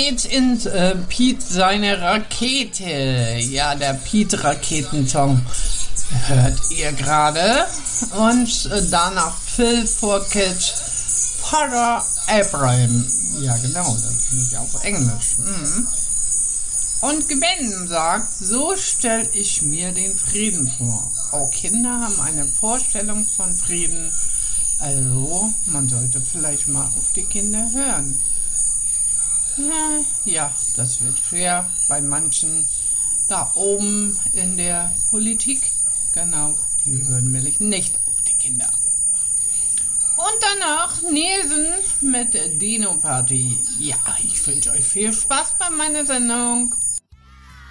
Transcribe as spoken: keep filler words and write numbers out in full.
geht's in äh, Piet seine Rakete. Ja, der Piet-Raketensong hört ihr gerade. Und äh, danach Phil Fourcade, Father Abraham. Ja, genau, das ist nicht auf Englisch. Mhm. Und Gwen sagt, so stelle ich mir den Frieden vor. Auch Kinder haben eine Vorstellung von Frieden. Also, man sollte vielleicht mal auf die Kinder hören. Ja, das wird schwer bei manchen da oben in der Politik. Genau, die hören nämlich nicht auf die Kinder. Und danach Nielsen mit Dino Party. Ja, ich wünsche euch viel Spaß bei meiner Sendung.